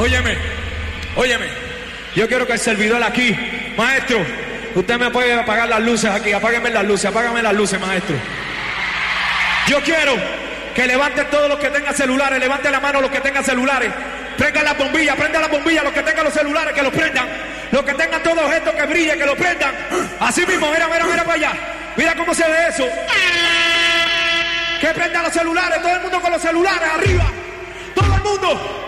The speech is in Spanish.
Óyeme, yo quiero que el servidor aquí, maestro, usted me puede apagar las luces aquí, apágame las luces, maestro. Yo quiero que levanten todos los que tengan celulares, levanten la mano los que tengan celulares, prenda la bombilla, los que tengan los celulares, que los prendan, los que tengan todos estos que brillen, que los prendan, así mismo, mira para allá, mira cómo se ve eso, que prendan los celulares, todo el mundo con los celulares, arriba, todo el mundo.